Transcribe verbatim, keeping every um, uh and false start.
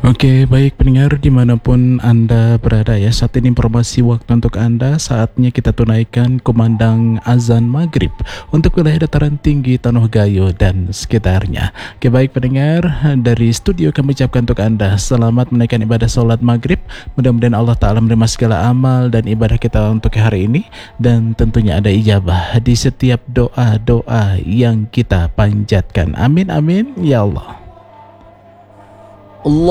Oke, baik pendengar dimanapun Anda berada ya. Saat ini informasi waktu untuk Anda, saatnya kita tunaikan kumandang azan maghrib untuk wilayah dataran tinggi Tanah Gayo dan sekitarnya. Oke, baik pendengar, dari studio kami ucapkan untuk Anda selamat menaikkan ibadah sholat maghrib. Mudah-mudahan Allah Ta'ala menerima segala amal dan ibadah kita untuk hari ini, dan tentunya ada ijabah di setiap doa-doa yang kita panjatkan. Amin amin ya Allah.